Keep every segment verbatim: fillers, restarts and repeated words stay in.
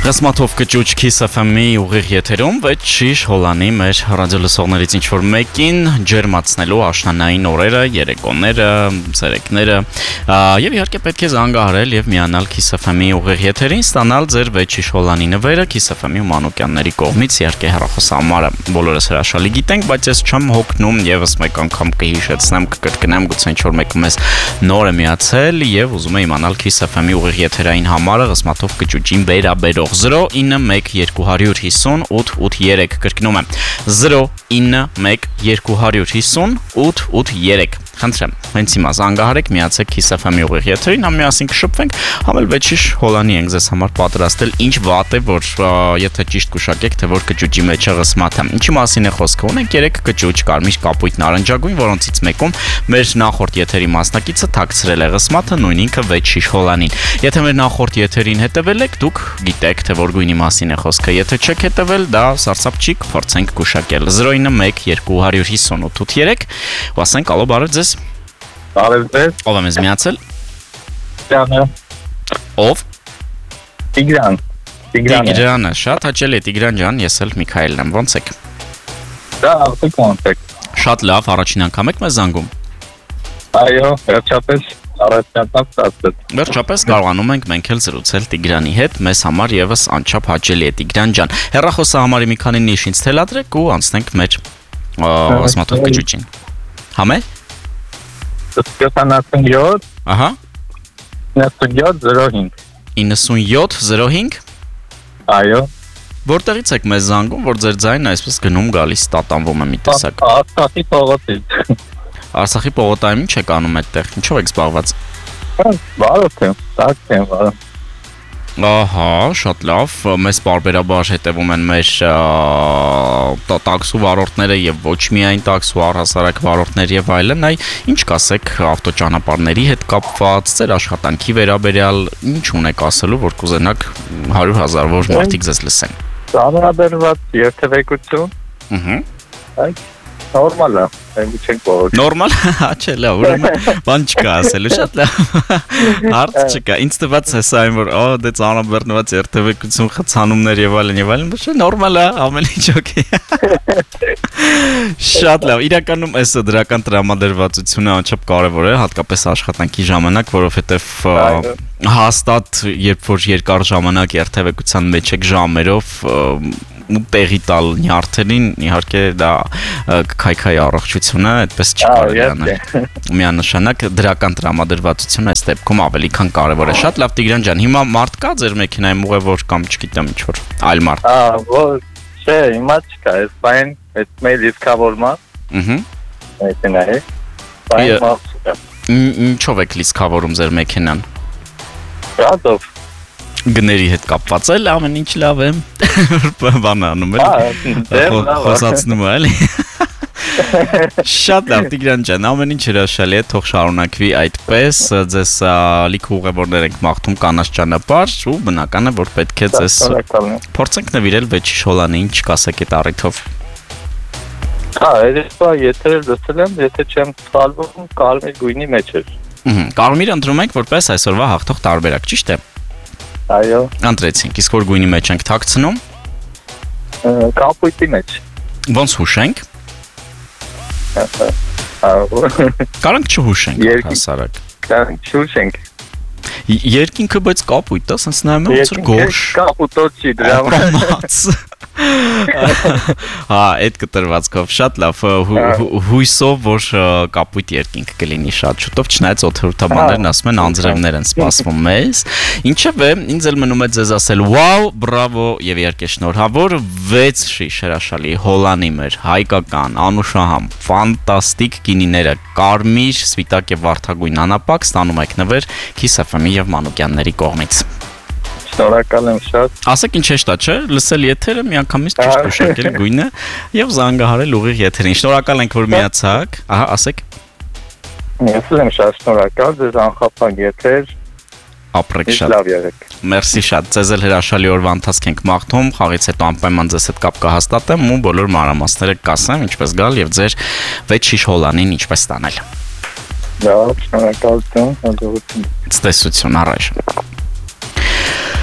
Ռազմաթով կճուճ Kiss F M-ի ուղիղ եթերում վեց շիշ հոլանի մեր ռադիոլսողներից ինչ-որ մեկին ջերմացնելու աշնանային օրերը, երեկոները, ցերեկները եւ իհարկե պետք է զանգահարել եւ միանալ Kiss F M-ի ուղիղ եթերին, ստանալ ձեր վեց շիշ հոլանի նվերը Kiss F M-ի ու Մանուկյանների կողմից, իհարկե հեռախոսահամարը բոլորս հրաշալի գիտենք, բայց ես չեմ հոգնում եւս մեկ անգամ կհիշեցնեմ, կկրկնեմ, գուցե ինչ-որ մեկը մեզ նոր է միացել եւ ուզում է իմանալ Kiss F M-ի ուղիղ եթերային համարը ռազմաթով կճուճին վերաբերող zero nine one two five zero eight eight three կրկնում եմ zero nine one two five zero eight eight three Խնդրեմ, հենց հիմա զանգահարեք, միացեք Kiss F M-ի ուղիղ եթերին, համ միասին կշփվենք, համ էլ վեցիշ հոլանի ենք ձեզ համար պատրաստել, ինչ վատ է, որ եթե ճիշտ կուշակեք, թե որ կճուճի մեջ է ռսմաթը։ Ինչի մասին է խոսքը, ունենք երեք կճուճ, կարմիր, կապույտ, նարնջագույն, որոնցից մեկում մեր նախորդ եթերի մասնակիցը թաքցրել է ռսմաթը, նույն ինքը վեցիշ հոլանին։ Եթե մեր նախորդ եթերին հետևել եք, դուք գիտեք, թե որ գույնի մասին է խոսքը, եթե չեք հետևել, դա սարսափ չի, կփորձենք կուշակել zero nine one two five zero eight eight three ու ասենք ալո բարև ձեզ։ Բարև ձեզ։ Ով եմ միացել։ Տիգրանը։ Ով։ Տիգրան։ Տիգրանը։ Տիգրանը, շատ հաճելի է Տիգրան ջան, ես էլ Միքայելն եմ, ո՞նց եք։ Դա աղբիկ ոնց եք։ Շատ լավ, առաջին անգամ եք մեզ զանգում։ Այո, վերջապես առաջնատակ ստացվեց։ Վերջապես կարողանում ենք մենք էլ զրուցել Տիգրանի հետ, մեզ համար եւս անչափ հաճելի է Տիգրան ջան։ Հեռախոսահամարի մի քանի նիշ ինձ թելադրեք ու անցնենք մեր ռազմաթով կճուճին։ Համե։ seventy-seven Ահա ninety-seven zero five ninety-seven zero five Այո։ Որտեղից եք մեզ զանգում, որ ձեր ձայնը այսպես գնում գալիս տատանվում է մի տեսակ։ Արցախի փողոցից։ Արցախի փողոտայում ինչ եք անում այդտեղ։ Ինչով եք զբաղված։ Բարոց եմ, տակ եմ, բարոց։ Ահա, շատ լավ, մեզ բարբերաբար հետևում են մեր տաքսու վարորդները եւ ոչ միայն տաքսու առհասարակ վարորդներ եւ այլն, այ ինչ կասեք ավտոճանապարհների հետ կապված, ձեր աշխատանքի վերաբերյալ, ինչ ունեք ասելու, որ կուզենաք one hundred thousand որ մարդիկ ձեզ լսեն։ Ծանրաբերված երթևեկություն։ Ահա։ Այդ նորմալ է, այնպես չենք բոլոր։ Նորմալ, հա, չէ, լավ, ուրեմն բան չկա ասելու, շատ լավ։ Հարց չկա։ Ինձ տված է սա այն որ, օ, դե ծանրաբեռնված երթևեկություն, խցանումներ եւ այլն եւ այլն, բայց նորմալ է, ամեն ինչ օքեյ։ Շատ լավ։ Իրականում այս դրական տրամադրվածությունը անչափ կարեւոր է, հատկապես աշխատանքի ժամանակ, որովհետեւ հաստատ երբ որ երկար ժամանակ երթևեկության մեջ եք ժամերով ու տեղի տալ նյարդերին, իհարկե դա կքայքայի առողջությունը, այդպես չի կարելի անել։ Միանշանակ դրական տրամադրվածությունը այս դեպքում ավելի քան կարևոր է։ Շատ լավ Տիգրան ջան, հիմա մարդ կա ձեր մեքենայում ուղևոր կամ չգիտեմ ինչ որ այլ մարդ։ Ահա, որ չէ, հիմա չկա, այս բան, այդ մեր լիցքավորման։ Ըհը։ Մեքենայի։ Բայց ինչով եք լիցքավորում ձեր մեքենան։ Ռադով։ Գների հետ կապված էլ ամեն ինչ լավ է։ Բան անում էլ։ Խոսացնում էլ։ Շատ լավ Տիգրան ջան, ամեն ինչ հրաշալի է, թող շարունակվի այդպես, ձեզ լիք ուղևորներ ենք մաղթում կանաչ ճանապարհ ու բնական է որ պետք է ձեզ փորձենք նվիրել վեցիշ հոլանի, ինչ կասեք այդ առիթով։ Հա, երբ եթերը լսել եմ, եթե չեմ սխալվում, կարմիր գույնի մեջ էր։ Ահա, կարմիր ընտրում ենք որպես այսօրվա հաղթող տարբերակ, ճիշտ է։ Այո։ Ընտրեցինք, իսկ որ գույնի մեջ ենք թաքցնում։ Կապույտի մեջ։ Ոնց հուշենք։ Կարանք չհուշենք հասարակ։ Կարանք չհուշենք։ Երկինքը բայց կապույտ է, ասես նայում եմ ոնց որ գորշ։ Կապուտոց չի դրա համար։ Հա, այդ կտրվածքով շատ լավ հույսով որ կապույտ երկինք կլինի շատ շուտով, չնայած օդերթաբաններն ասում են անձրևներ են սպասվում մեզ։ Ինչևէ, ինձ էլ մնում է ձեզ ասել վաու, բրավո եւ իհարկե շնորհավոր վեց շիշ հրաշալի հոլանի մեր հայկական անուշահամ ֆանտաստիկ գինիները կարմիր, սպիտակ եւ վարդագույն անապակ ստանում եք նվեր Kiss F M-ի եւ Մանուկյանների կողմից։ Շնորհակալ եմ շատ։ Ասեք ինչ հեշտ է, չէ՞, լսել եթերը միանգամից ճիշտ կուշակել գույնը եւ զանգահարել ուղիղ եթերին։ Շնորհակալ ենք որ միացաք։ Ահա, ասեք։ Ես եմ շատ շնորհակալ, ձեզ անխափան եթեր։ Ապրեք շատ։ Լավ եղեք։ Մերսի շատ։ Ձեզ էլ հրաշալի օրվա ընթացք ենք մաղթում։ Խաղից հետո անպայման ձեզ հետ կապ կհաստատեմ ու բոլոր մանրամասները կասեմ, ինչպես գալ եւ ձեր վեցիշ հոլանին ինչպես ստանել։ Լավ, շնորհակալություն, հաջողություն։ Ցտեսություն առաջ։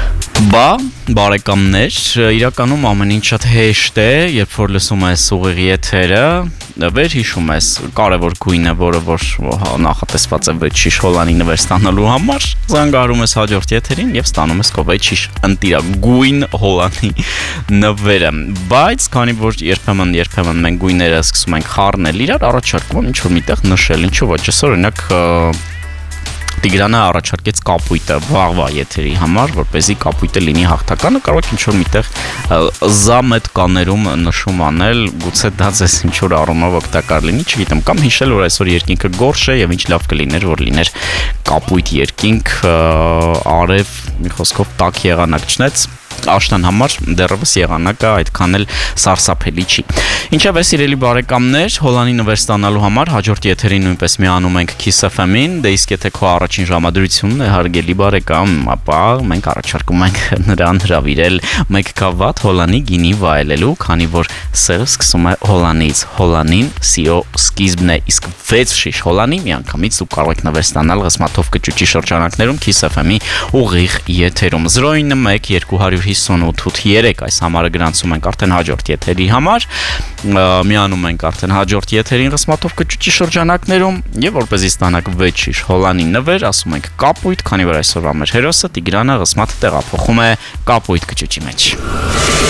Բա, բարեկամներ, իրականում ամեն ինչ շատ հեշտ է, երբ որ լսում ես ուղիղ եթերը, վեր հիշում ես կարևոր գույնը, որը որ նախատեսված է վեճիշ հոլանի նվեր ստանալու համար, զանգահարում ես հաջորդ եթերին եւ ստանում ես քո վեճիշ ընտիրագույն հոլանի նվերը։ Բայց քանի որ երբեմն երբեմն մենք գույները սկսում ենք խառնել իրար, առաջարկում եմ ինչ-որ միտեղ նշել, ինչու ոչ, այսօր օրինակ Տիգրանը առաջարկեց կապույտը վաղվա եթերի համար, որպեսզի կապույտը լինի հաղթականը, կարող եք ինչ-որ միտեղ զամետ կաներում նշում անել, գուցե դա ձեզ ինչ-որ առումով օգտակար լինի, չգիտեմ, կամ հիշել, որ այսօր երկինքը գորշ է եւ ինչ լավ կլիներ, որ լիներ կապույտ երկինք, արև, մի խոսքով տաք եղանակ չնեց, աշնան համար դեռևս եղանակը այդքան էլ սարսափելի չի։ Ինչև է սիրելի բարեկամներ, հոլանի նվեր ստանալու համար հաջորդ եթերին նույնպես միանում ենք Kiss F M-ին, դե իսկ եթե քո առաջին ժամադրությունն է հարգելի բարեկամ, ապա մենք առաջարկում ենք նրան հրավիրել մեկ քավատ հոլանի գինի վայելելու, քանի որ սերը սկսում է հոլանից, հոլանին սիրո սկիզբն է, իսկ վեց շիշ հոլանի միանգամից դու կարող եք նվեր ստանալ Ղսմաթով կճուճի շրջանակներում Kiss F M-ի ուղիղ եթերում զրո ինը մեկ երկու հիսունութ ութ երեք այս համարը գրանցում ենք արդեն հաջորդ եթերի համար, միանում ենք արդեն հաջորդ եթերին Ղսմաթով կճուճի շրջանակներում եւ որպեսզի ստանաք վեճիշ հոլանի նվեր, ասում ենք կապույտ, քանի որ այսօրվա մեր հերոսը Տիգրանը Ղսմաթը տեղափոխում է կապույտ կճուճի մեջ։